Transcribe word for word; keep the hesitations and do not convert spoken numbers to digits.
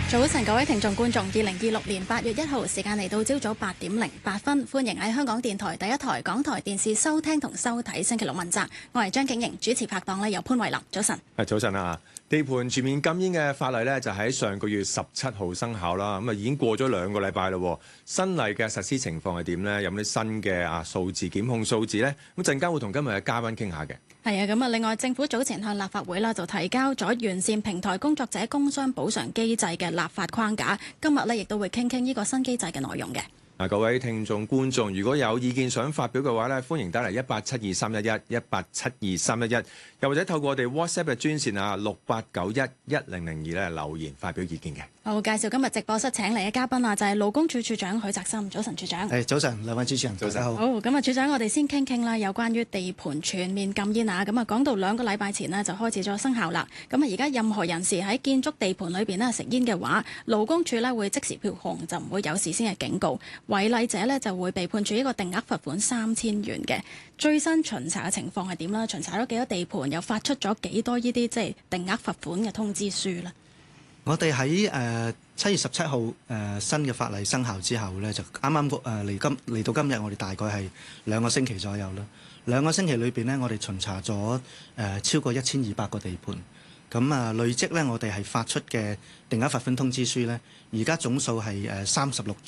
早晨，各位聽眾觀眾，二零二六年八月一號時間嚟到朝早八點零八分，歡迎喺香港電台第一台港台電視收聽同收睇星期六問責。我係張景瑩，主持拍檔呢有潘慧琳。早晨， 係早晨啊！地盤全面禁煙嘅法例呢，就喺上個月十七號生效啦。咁啊已經過咗兩個禮拜啦。新例嘅實施情況係點呢？有冇啲新嘅啊數字檢控數字呢？咁陣間會同今日嘅嘉賓傾下嘅。係啊，咁啊，另外政府早前向立法會啦就提交咗完善平台工作者工傷補償機制嘅立法框架，今日呢亦都會傾傾呢個新機制嘅內容嘅。 嗱，各位聽眾觀眾，如果有意見想發表嘅話咧，歡迎打嚟一八七二三一一一八七二三一一，又或者透過我哋 WhatsApp 嘅專線啊六八九一一零零二咧留言發表意見嘅。好，介紹今日直播室請嚟嘅嘉賓啊，就係勞工處處長許澤森。早晨，處長。 誒，早晨，兩位主持人，早晨好。 好，咁啊，處長，我哋先傾傾啦，有關於地盤全面禁煙啊，咁啊，講到兩個禮拜前呢，就開始咗生效啦。咁啊，而家任何人士喺建築地盤裏邊呢食煙嘅話，勞工處呢會即時票控，就唔會有事先嘅警告。違例者呢就會被判處一個定額罰款三千元嘅。最新巡查嘅情況係點啦？巡查咗幾多地盤，又發出咗幾多呢啲即係定額罰款嘅通知書呢？ 我哋喺誒七月十七號誒新嘅法例生效之後咧，就啱啱誒嚟今嚟到今日，我哋大概係兩個星期左右啦。兩個星期裏邊咧，我哋巡查咗誒、呃、超過一千二百個地盤。咁啊累積咧，我哋係發出嘅定額罰款通知書咧，而家總數係誒三十六宗。